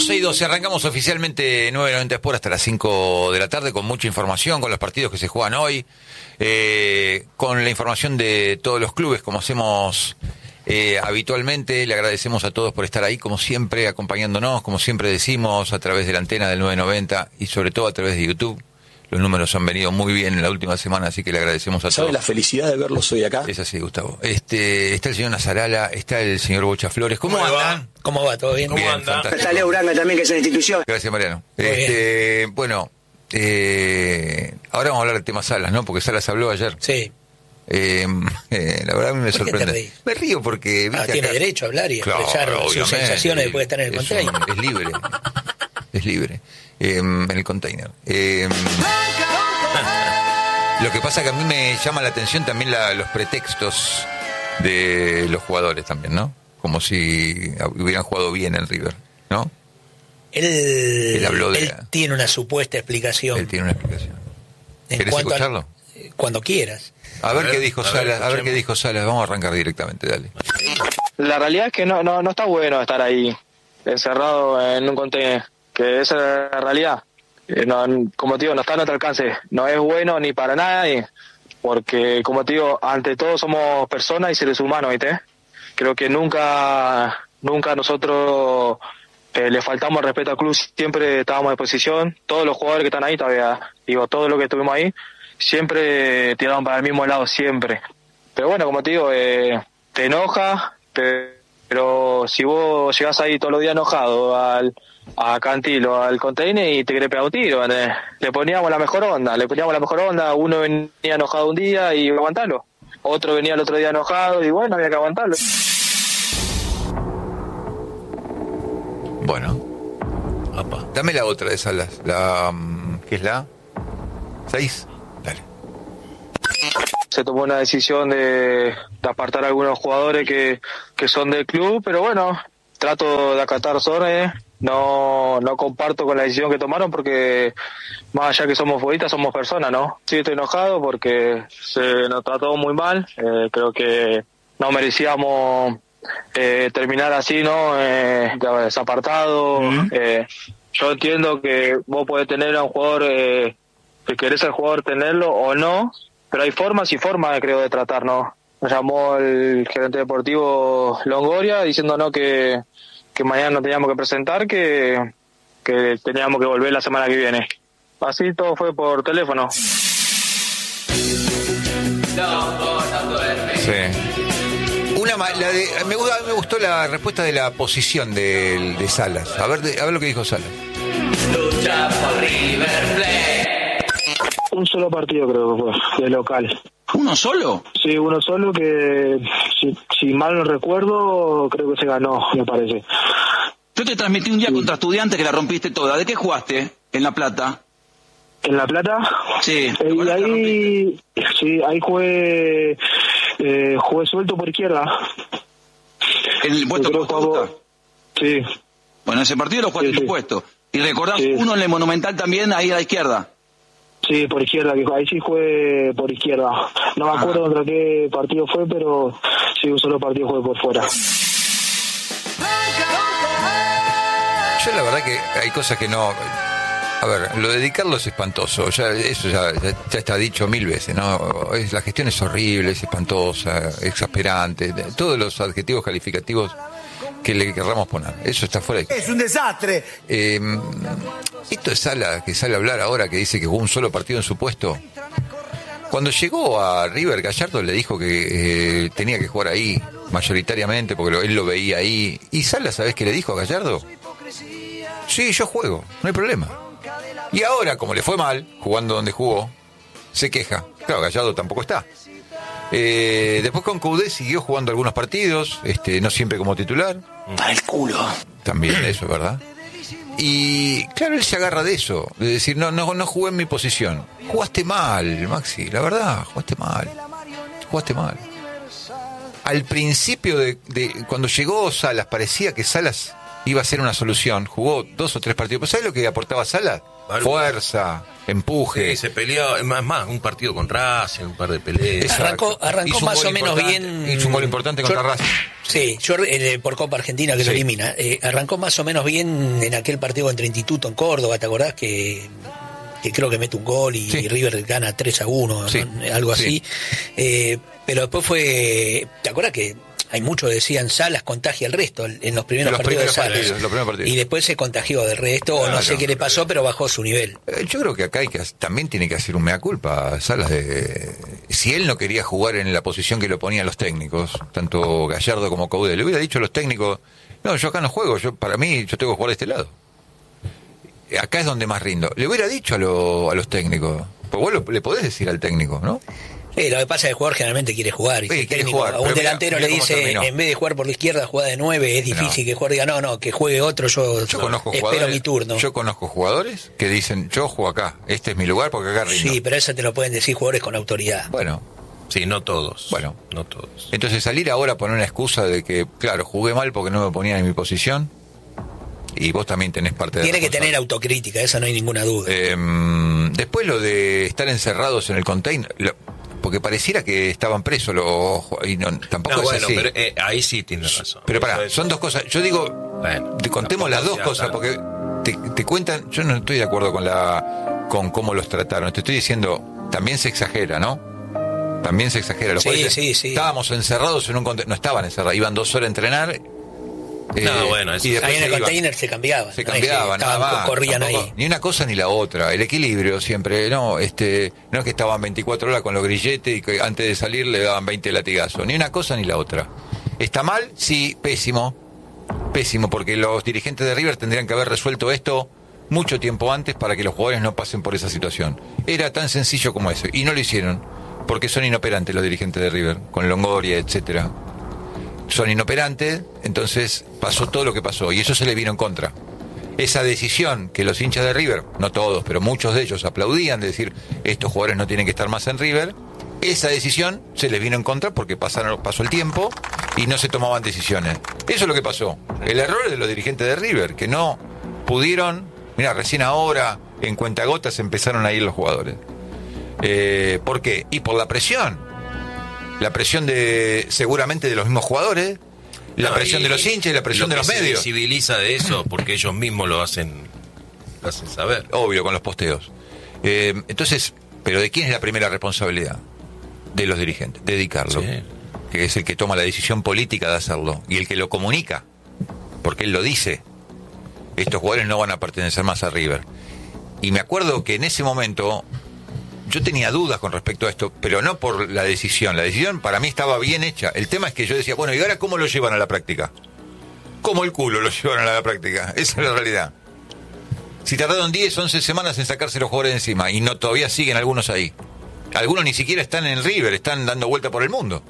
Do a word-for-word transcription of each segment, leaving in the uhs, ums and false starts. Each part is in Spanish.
doce y doce, arrancamos oficialmente nueve noventa Sport hasta las cinco de la tarde con mucha información, con los partidos que se juegan hoy, eh, con la información de todos los clubes, como hacemos eh, habitualmente. Le agradecemos a todos por estar ahí, como siempre, acompañándonos, como siempre decimos, a través de la antena del nueve noventa y sobre todo a través de YouTube. Los números han venido muy bien en la última semana, así que le agradecemos a todos. ¿Sabe la felicidad de verlos hoy acá? Es así, Gustavo. Este, está el señor Nazarala, está el señor Bocha Flores. ¿Cómo, ¿Cómo andan? ¿Cómo va? ¿Todo bien? ¿Cómo bien, anda? Está Leo Uranga también, que es una institución. Gracias, Mariano. Este, bueno, eh, ahora vamos a hablar del tema Salas, ¿no? Porque Salas habló ayer. Sí. Eh, eh, la verdad a mí me ¿Por qué sorprende. te reís? Me río porque... Ah, tiene acá... derecho a hablar y claro, expresar sus obviamente. sensaciones después de estar en el es container. Un, es libre. Es libre. Eh, en el container. Eh, Lo que pasa que a mí me llama la atención también la, los pretextos de los jugadores también, ¿no? Como si hubieran jugado bien en River, ¿no? Él, él, habló de él la, tiene una supuesta explicación. Él tiene una explicación. En ¿Querés escucharlo? A, cuando quieras. A ver, a ver qué dijo a Salas, ver, a ver qué dijo Salas. Vamos a arrancar directamente, dale. La realidad es que no, no, no está bueno estar ahí, encerrado en un contenedor, que esa es la realidad. No, como te digo, no está a nuestro alcance, no es bueno ni para nadie, porque como te digo, ante todo somos personas y seres humanos, ¿viste? Creo que nunca, nunca nosotros eh, le faltamos respeto al club, siempre estábamos a disposición, todos los jugadores que están ahí todavía, digo, todos los que estuvimos ahí, siempre tiraban para el mismo lado, siempre. Pero bueno, como te digo, eh, te enoja, te, pero si vos llegás ahí todos los días enojado al a Cantilo, al container y te querés pegar un tiro, ¿eh? Le poníamos la mejor onda, le poníamos la mejor onda, uno venía enojado un día y aguantarlo, otro venía el otro día enojado y bueno, había que aguantarlo. Bueno, Opa. Dame la otra de Salas, la ¿qué es la? ¿Seis? Dale. Se tomó una decisión de, de apartar a algunos jugadores que, que son del club, pero bueno, trato de acatar órdenes. No no comparto con la decisión que tomaron porque más allá que somos futbolistas somos personas, ¿no? Sí, estoy enojado porque se nos trató muy mal, eh, creo que no merecíamos eh, terminar así, ¿no? Eh, desapartado. Uh-huh. eh, yo entiendo que vos podés tener a un jugador, eh, que querés al jugador tenerlo o no, pero hay formas y formas, creo, de tratar, ¿no? Nos llamó el gerente deportivo Longoria diciéndonos que que mañana nos teníamos que presentar, que, que teníamos que volver la semana que viene. Así todo fue por teléfono. Sí. Una la de, me, gustó, me gustó la respuesta de la posición de, de Salas. A ver, de, a ver lo que dijo Salas. Lucha por River Plate. Un solo partido creo que fue, de local. ¿Uno solo? Sí, uno solo que, si, si mal no recuerdo, creo que se ganó, me parece. Yo te transmití un día sí. contra Estudiantes que la rompiste toda. ¿De qué jugaste en La Plata? ¿En La Plata? Sí. Eh, y ahí, sí, ahí jugué, eh, jugué suelto por izquierda. ¿En el puesto que jugaba... Sí. Bueno, ese partido lo jugaste sí, en tu sí. puesto. ¿Y recordás sí. uno en el Monumental también, ahí a la izquierda? Sí, por izquierda, ahí sí jugué por izquierda. No me acuerdo contra qué partido fue, pero sí, un solo partido jugué por fuera. Yo la verdad que hay cosas que no... A ver, lo de dedicarlo es espantoso, ya eso ya, ya, ya está dicho mil veces, ¿no? Es, la gestión es horrible, es espantosa, exasperante, todos los adjetivos calificativos que le querramos poner, eso está fuera de... Es un desastre. Eh, esto es Sala, que sale a hablar ahora, que dice que jugó un solo partido en su puesto. Cuando llegó a River, Gallardo le dijo que eh, tenía que jugar ahí, mayoritariamente, porque lo, él lo veía ahí. Y Sala, ¿sabés qué le dijo a Gallardo? Sí, yo juego, no hay problema. Y ahora, como le fue mal, jugando donde jugó, se queja. Claro, Gallardo tampoco está. Eh, después con Coudet siguió jugando algunos partidos, este, no siempre como titular. Para el culo. También eso, ¿verdad? Y claro, él se agarra de eso, de decir, no, no, no jugué en mi posición. Jugaste mal, Maxi, la verdad, jugaste mal. Jugaste mal. Al principio de, de cuando llegó Salas, parecía que Salas iba a ser una solución. Jugó dos o tres partidos. ¿Pero sabes lo que aportaba Salas? Vale. Fuerza, empuje. Sí, se peleó, es más, más, un partido con Racing, un par de peleas. Arrancó, arrancó más o menos bien. Hizo un gol importante contra yo, Racing. Sí, yo eh, por Copa Argentina que Sí. lo elimina. Eh, arrancó más o menos bien en aquel partido contra Instituto en Córdoba, ¿te acordás? Que, que creo que mete un gol y, Sí. y River gana tres a uno, Sí. ¿no? Algo Sí. así. Eh, pero después fue... ¿Te acordás que hay muchos que decían Salas contagia el resto en los primeros Los partidos primeros de Salas? partidos, los primeros partidos. Y después se contagió del resto, o no Claro. sé qué le pasó, pero bajó su nivel. Eh, Yo creo que acá hay que, también tiene que hacer un mea culpa, Salas, de si él no quería jugar en la posición que lo ponían los técnicos, tanto Gallardo como Coudet, le hubiera dicho a los técnicos, no, yo acá no juego, yo para mí yo tengo que jugar de este lado. Acá es donde más rindo. Le hubiera dicho a, lo- a los técnicos, pues vos lo- le podés decir al técnico, ¿no? Sí, lo que pasa es que el jugador generalmente quiere jugar. Y Sí, si el quiere técnico jugar, a un pero mira- delantero mira le cómo dice, terminó. en vez de jugar por la izquierda, juega de nueve, es difícil No. que el jugador diga, no, no, que juegue otro, yo, Yo conozco espero jugadores, mi turno. yo conozco jugadores que dicen, yo juego acá, este es mi lugar porque acá rindo. Sí, pero eso te lo pueden decir jugadores con autoridad. Bueno, Sí, no todos. Bueno. No todos. entonces salir ahora a poner una excusa de que, claro, jugué mal porque no me ponían en mi posición, y vos también tenés parte de Tiene que responsable. tener autocrítica, eso no hay ninguna duda. Eh, después lo de estar encerrados en el container, lo- porque pareciera que estaban presos los ju- y no, tampoco No, es bueno, así. pero eh, ahí sí tienes razón. Pero pará, Eso es- son dos cosas. Yo digo, Bueno, te contemos tampoco las dos sea cosas, tan- porque te, te cuentan, yo no estoy de acuerdo con la con cómo los trataron. Te estoy diciendo, también se exagera, ¿no? También se exagera. Los Sí, jugadores- sí, sí. Estábamos encerrados en un container, no estaban encerrados, iban dos horas a entrenar. eh, No, bueno, eso y sí. después Ahí en el se iban. container se cambiaban. Se no es que cambiaban, nada estaban, más, corrían tampoco- ahí. ni una cosa ni la otra, el equilibrio siempre, no, este, no es que estaban veinticuatro horas con los grilletes y que antes de salir le daban veinte latigazos, ni una cosa ni la otra. ¿Está mal? Sí, pésimo, pésimo, porque los dirigentes de River tendrían que haber resuelto esto mucho tiempo antes para que los jugadores no pasen por esa situación. Era tan sencillo como eso, y no lo hicieron, porque son inoperantes los dirigentes de River, con Longoria, etcétera. Son inoperantes, entonces pasó todo lo que pasó y eso se le vino en contra. Esa decisión que los hinchas de River, no todos, pero muchos de ellos aplaudían de decir estos jugadores no tienen que estar más en River, esa decisión se les vino en contra porque pasaron, pasó el tiempo y no se tomaban decisiones. Eso es lo que pasó. El error es de los dirigentes de River, que no pudieron, mira, recién ahora en cuentagotas empezaron a ir los jugadores. Eh, ¿Por qué? Y por la presión. La presión de seguramente de los mismos jugadores, la No, presión y- de los hinchas y la presión lo de los que se medios. visibiliza de eso porque ellos mismos lo hacen, lo hacen saber. Obvio, con los posteos. Eh, entonces, ¿pero de quién es la primera responsabilidad? De los dirigentes, de dedicarlo. Sí. Que es el que toma la decisión política de hacerlo y el que lo comunica, porque él lo dice. Estos jugadores no van a pertenecer más a River. Y me acuerdo que en ese momento yo tenía dudas con respecto a esto, pero no por la decisión. La decisión para mí estaba bien hecha. El tema es que yo decía, bueno, ¿y ahora cómo lo llevan a la práctica? ¿Cómo el culo lo llevan a la práctica? Esa es la realidad. Si tardaron diez, once semanas en sacarse los jugadores de encima y no todavía siguen algunos ahí. Algunos ni siquiera están en River, están dando vuelta por el mundo.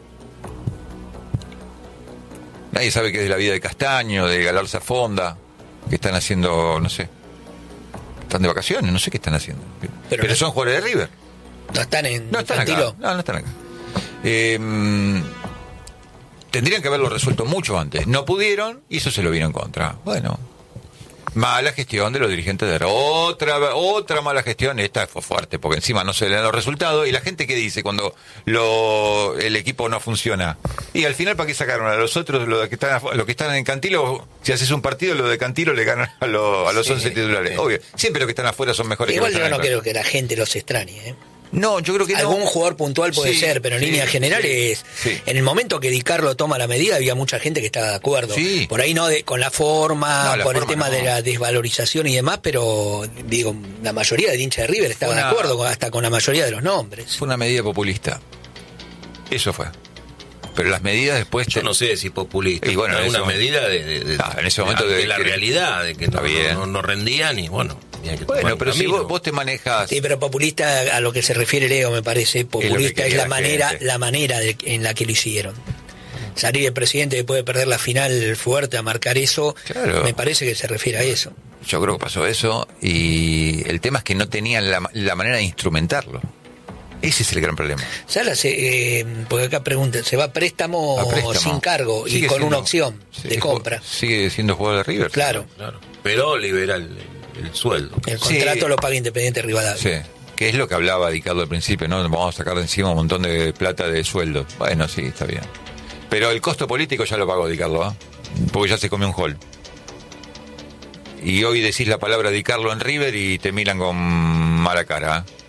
Nadie sabe qué es de la vida de Castaño, de Galarza Fonda, que están haciendo, no sé. Están de vacaciones, no sé qué están haciendo. Pero, Pero no- son jugadores de River. No están en No están acá. Cantilo. No, no están acá. Eh, tendrían que haberlo resuelto mucho antes. No pudieron y eso se lo vino en contra. Bueno. Mala gestión de los dirigentes de River. Otra, otra mala gestión. Esta fue fuerte porque encima no se le dan los resultados. ¿Y la gente qué dice cuando lo, el equipo no funciona? Y al final, ¿para qué sacaron a los otros? Los que están, los que están en Cantilo, si haces un partido, los de Cantilo le ganan a, lo- a los Sí, once titulares. sí. Obvio. Siempre los que están afuera son mejores Igual que los yo que no están creo que la gente los extrañe, ¿eh? No, yo creo que no. Algún jugador puntual puede Sí, ser, pero en sí, líneas generales, sí, sí. en el momento que Di Carlo toma la medida, había mucha gente que estaba de acuerdo. Sí. Por ahí no de, con la forma, No, la por el forma tema no. de la desvalorización y demás, pero digo, la mayoría del hincha de River estaba Una- de acuerdo, con- hasta con la mayoría de los nombres. Fue una medida populista. Eso fue. Pero las medidas después... Yo te- no sé si populista. Y bueno, en es una ese momento- medida de, de- de- Ah, en ese momento de, de- de la que- realidad, de que Está no, bien. no, no rendían y bueno, tenían que tomar Bueno, un pero si camino. vos, vos te manejas... Sí, pero populista a lo que se refiere Leo, me parece, populista es, quería la la manera, gente. la manera de- en la que lo hicieron. Salir el presidente después de perder la final fuerte a marcar eso, Claro. me parece que se refiere a eso. Yo creo que pasó eso y el tema es que no tenían la, la manera de instrumentarlo. Ese es el gran problema. Salas, eh, porque acá preguntan, ¿se va a préstamo, A préstamo. sin cargo y Sigue con siendo- una opción sí, de compra? Sigue siendo jugador de River. Claro, Claro. Pero libera el, el- el sueldo. el Sí. contrato lo paga Independiente Rivadavia. Sí. Que es lo que hablaba Di Carlo al principio, ¿no? Vamos a sacar de encima un montón de plata de sueldo. Bueno, sí, está bien. Pero el costo político ya lo pagó Di Carlo, ¿eh? Porque ya se comió un gol. Y hoy decís la palabra Di Carlo en River y te miran con mala cara, ¿eh?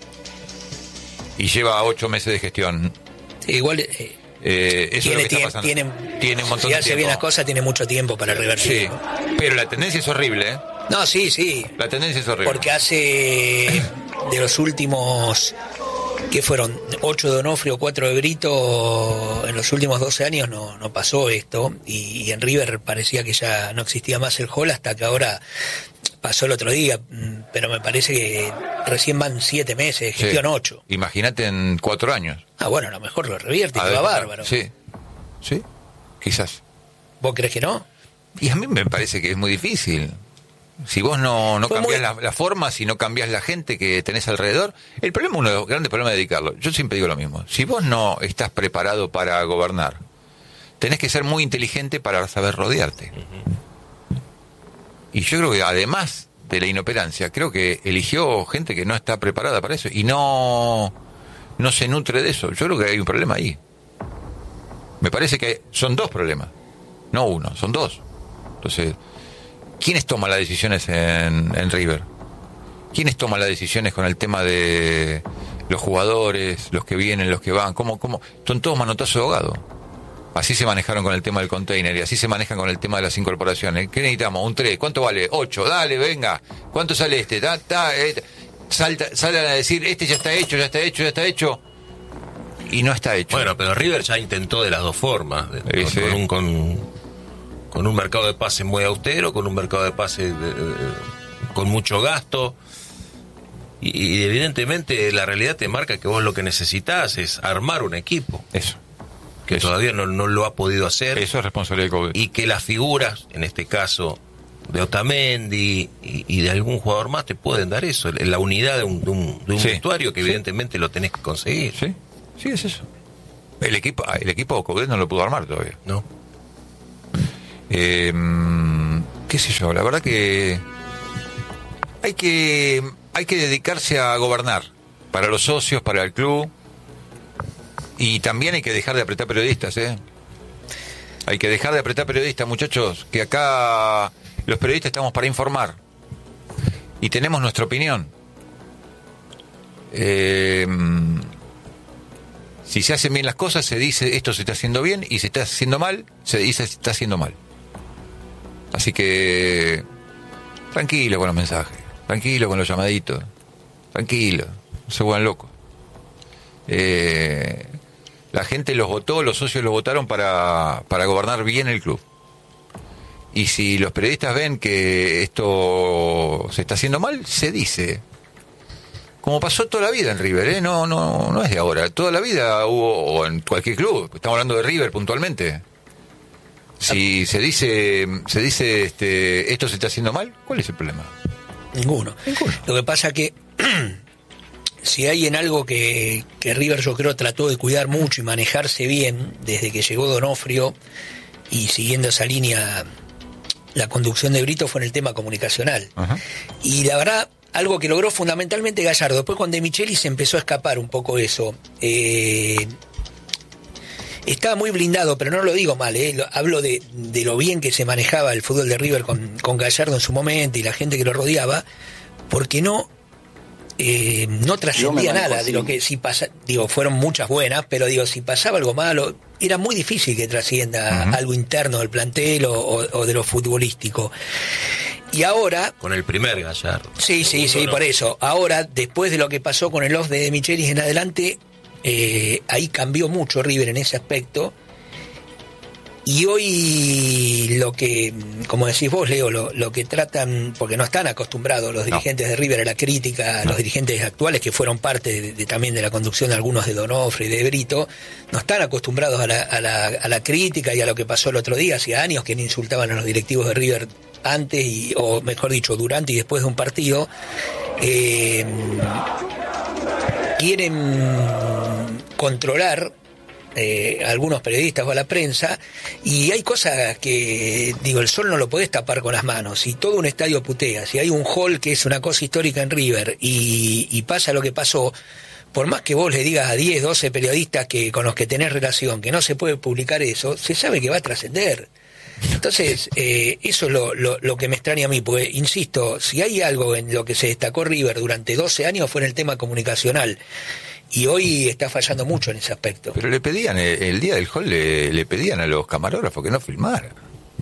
Y lleva ocho meses de gestión. Sí, igual eh, eh, eso tiene, es lo que está tiene, pasando. Tiene un montón si de hace tiempo. bien las cosas, tiene mucho tiempo para revertir. Sí, ¿no? Pero la tendencia es horrible, ¿eh? No, sí, sí. La tendencia es horrible. Porque hace de los últimos, ¿qué fueron? ocho de Donofrio, cuatro de Brito, en los últimos doce años no, no pasó esto. Y, y en River parecía que ya no existía más el hall, hasta que ahora pasó el otro día. Pero me parece que recién van siete meses, gestión sí. ocho. Imagínate en cuatro años. Ah, bueno, a lo mejor lo revierte y a va ver, bárbaro. Sí, sí, quizás. ¿Vos crees que no? Y a mí me parece que es muy difícil. Si vos no, no cambiás muy... la, la forma, si no cambiás la gente que tenés alrededor, el problema, uno de los grandes problemas de Di Carlo, yo siempre digo lo mismo, si vos no estás preparado para gobernar, tenés que ser muy inteligente para saber rodearte. Uh-huh. Y yo creo que además de la inoperancia, creo que eligió gente que no está preparada para eso y no, no se nutre de eso. Yo creo que hay un problema ahí. Me parece que son dos problemas, no uno, son dos. Entonces, ¿quiénes toman las decisiones en, en River? ¿Quiénes toman las decisiones con el tema de los jugadores, los que vienen, los que van? ¿Cómo, cómo? Son todos manotazos de ahogado. Así se manejaron con el tema del container y así se manejan con el tema de las incorporaciones. ¿Qué necesitamos? Un tres. ¿Cuánto vale? ocho. Dale, venga. ¿Cuánto sale este? Da, da, eh, salta, salen a decir, este ya está hecho, ya está hecho, ya está hecho. Y no está hecho. Bueno, pero River ya intentó de las dos formas. De, sí, con, sí. con un... Con... con un mercado de pase muy austero, con un mercado de pase de, de, con mucho gasto, y, y evidentemente la realidad te marca que vos lo que necesitas es armar un equipo. Eso. Que Eso. Todavía no, no lo ha podido hacer. Eso es responsabilidad de Coudet. Y que las figuras, en este caso de Otamendi y, y de algún jugador más, te pueden dar eso, la unidad de un, de un, de un sí. vestuario que sí. evidentemente lo tenés que conseguir. Sí, sí, es eso. El equipo, el equipo Coudet no lo pudo armar todavía. No. Eh, qué sé yo, la verdad que hay que hay que dedicarse a gobernar para los socios, para el club, y también hay que dejar de apretar periodistas, ¿eh? Hay que dejar de apretar periodistas, muchachos, que acá los periodistas estamos para informar y tenemos nuestra opinión. Eh, si se hacen bien las cosas, se dice esto se está haciendo bien, y si está haciendo mal, se dice se está haciendo mal. Así que tranquilo con los mensajes, tranquilo con los llamaditos, tranquilo, no se vuelvan locos. Eh, la gente los votó, los socios los votaron para, para gobernar bien el club. Y si los periodistas ven que esto se está haciendo mal, se dice. Como pasó toda la vida en River, ¿eh? no, no, no es de ahora. Toda la vida hubo, o en cualquier club, estamos hablando de River puntualmente. Si se dice, se dice este, esto se está haciendo mal, ¿cuál es el problema? Ninguno. Ninguno. Lo que pasa que si hay en algo que, que River yo creo trató de cuidar mucho y manejarse bien desde que llegó Donofrio, y siguiendo esa línea la conducción de Brito, fue en el tema comunicacional. Ajá. Y la verdad, algo que logró fundamentalmente Gallardo. Después con De Michelis se empezó a escapar un poco eso. Eh, estaba muy blindado, pero no lo digo mal, ¿eh? Lo, hablo de, de lo bien que se manejaba el fútbol de River con, con Gallardo en su momento y la gente que lo rodeaba, porque no eh, no trascendía nada así. De lo que si pasa, digo, fueron muchas buenas, pero digo, si pasaba algo malo, era muy difícil que trascienda uh-huh. algo interno del plantel o, o, o de lo futbolístico. Y ahora... Con el primer Gallardo. Sí, sí, sí, no. Por eso. Ahora, después de lo que pasó con el off de Michelis en adelante, eh, ahí cambió mucho River en ese aspecto. Y hoy lo que, como decís vos, Leo, lo, lo que tratan, porque no están acostumbrados los dirigentes no. de River a la crítica, no. los dirigentes actuales que fueron parte de, de, también de la conducción de algunos de Donofrio y de Brito, no están acostumbrados a la, a, la, a la crítica y a lo que pasó el otro día, hacía años que insultaban a los directivos de River antes, y, o mejor dicho, durante y después de un partido. Eh, quieren controlar Eh, algunos periodistas o a la prensa, y hay cosas que, digo, el sol no lo podés tapar con las manos. Si todo un estadio putea, si hay un hall que es una cosa histórica en River y, y pasa lo que pasó, por más que vos le digas a diez, doce periodistas que con los que tenés relación que no se puede publicar eso, se sabe que va a trascender. Entonces, eh, eso es lo, lo, lo que me extraña a mí, porque, insisto, si hay algo en lo que se destacó River durante doce años fue en el tema comunicacional, y hoy está fallando mucho en ese aspecto. Pero le pedían, el, el día del gol le, le pedían a los camarógrafos que no filmaran.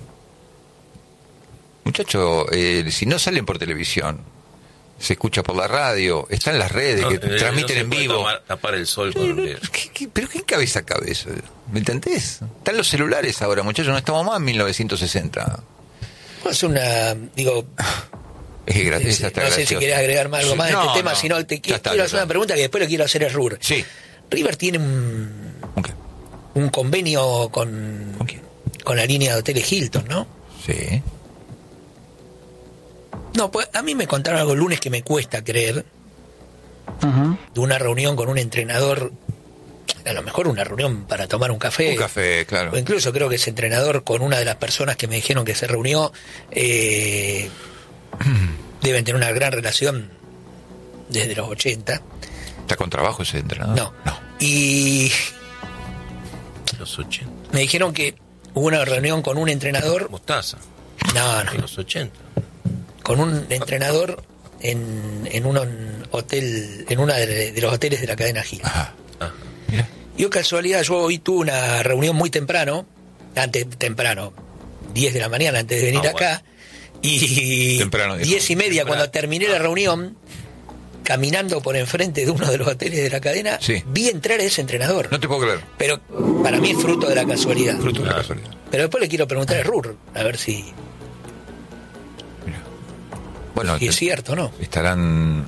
Muchachos, eh, si no salen por televisión, se escucha por la radio, está en las redes, no, que no, transmiten no en vivo. Tapar, tapar el sol Pero, con un dedo. ¿qué, qué, ¿Pero qué cabeza cabe eso? ¿Me entendés? Están los celulares ahora, muchachos, no estamos más en mil novecientos sesenta. Es una, digo... Es gratis, no gracioso. Sé si querés agregar más, algo más no, a este tema, no, si no, te quiero, está, quiero hacer una pregunta que después le quiero hacer a Rur. Sí. River tiene un, okay. un convenio con, ¿Con, quién? con la línea de hoteles Hilton, ¿no? Sí. No, pues a mí me contaron algo el lunes que me cuesta creer, uh-huh. de una reunión con un entrenador, a lo mejor una reunión para tomar un café. Un café, claro. O incluso creo que ese entrenador con una de las personas que me dijeron que se reunió, eh, deben tener una gran relación desde los ochenta. ¿Está con trabajo ese entrenador? No. no. Y... Los ochenta. Me dijeron que hubo una reunión con un entrenador... Mostaza. No, no. En los ochenta. Con un entrenador en, en un hotel, en uno de, de los hoteles de la cadena Gil. Ajá. Ah, mira. Yo casualidad, yo hoy tuve una reunión muy temprano, antes temprano, diez de la mañana antes de venir ah, acá, bueno. y temprano, diez y media temprano. Cuando terminé la reunión, caminando por enfrente de uno de los hoteles de la cadena, sí. vi entrar a ese entrenador. No te puedo creer. Pero para mí es fruto de la casualidad. Fruto de la casualidad. Pero después le quiero preguntar a Rur, a ver si... Bueno, y es cierto, ¿no? Estarán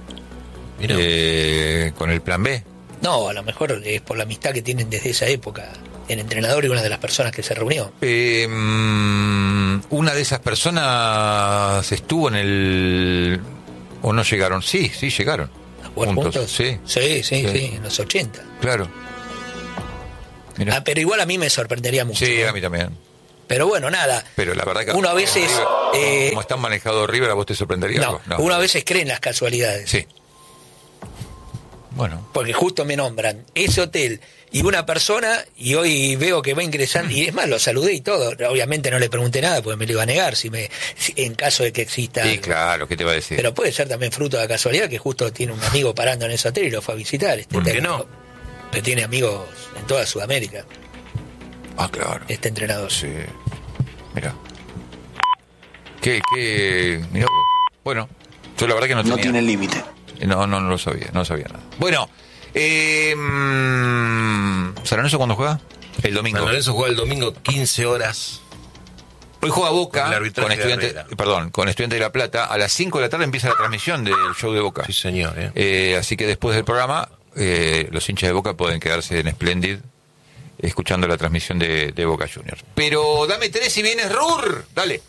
eh, con el plan B. No, a lo mejor es por la amistad que tienen desde esa época el entrenador y una de las personas que se reunió. Eh, una de esas personas estuvo en el... ¿O no llegaron? Sí, sí, llegaron. ¿Juntos? Juntos. Sí. Sí, sí, sí, sí, en los ochenta. Claro. Mirá. Ah, pero igual a mí me sorprendería mucho. Sí, ¿no? a mí también. Pero bueno, nada. Pero la verdad que uno a veces... River, eh, como están manejados River, ¿a vos te sorprendería no, algo? No, uno a veces cree en las casualidades. Sí. Bueno. Porque justo me nombran ese hotel y una persona, y hoy veo que va ingresando, y es más, lo saludé y todo. Obviamente no le pregunté nada porque me lo iba a negar si me si, en caso de que exista. Sí, algo. claro, ¿qué te va a decir? Pero puede ser también fruto de la casualidad que justo tiene un amigo parando en ese hotel y lo fue a visitar. Este ¿Por qué técnico, no? Pero tiene amigos en toda Sudamérica. Ah, claro. Este entrenador. Sí. Mira. ¿Qué, qué? Mirá, bueno, yo la verdad que no tenía. No tiene límite. No, no, no lo sabía, no sabía nada. Bueno, eh, ¿San Lorenzo cuándo juega? El domingo. San Lorenzo juega el domingo quince horas. Hoy juega Boca con, con Estudiantes, perdón, con Estudiantes de La Plata. A las cinco de la tarde empieza la transmisión del show de Boca. Sí, señor. Eh. Eh, así que después del programa, eh, los hinchas de Boca pueden quedarse en Splendid escuchando la transmisión de, de Boca Juniors. Pero dame tres y vienes Rur. Dale.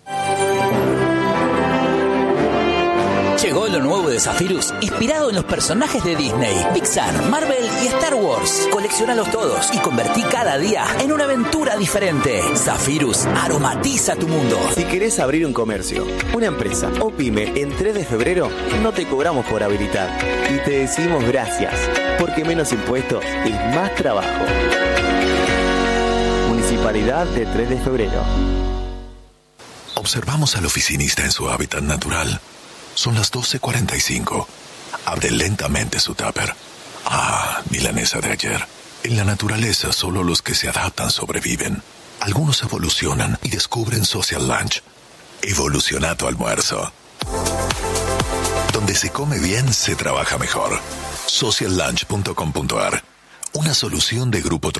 Llegó lo nuevo de Zephyrus, inspirado en los personajes de Disney, Pixar, Marvel y Star Wars. Colecciónalos todos y convertí cada día en una aventura diferente. Zephyrus aromatiza tu mundo. Si querés abrir un comercio, una empresa o pyme en tres de febrero, no te cobramos por habilitar. Y te decimos gracias, porque menos impuestos es más trabajo. Municipalidad de tres de febrero. Observamos al oficinista en su hábitat natural. Son las doce cuarenta y cinco. Abre lentamente su tupper. Ah, milanesa de ayer. En la naturaleza solo los que se adaptan sobreviven. Algunos evolucionan y descubren Social Lunch. Evoluciona tu almuerzo. Donde se come bien, se trabaja mejor. social lunch punto com punto a r. Una solución de Grupo Tropicana.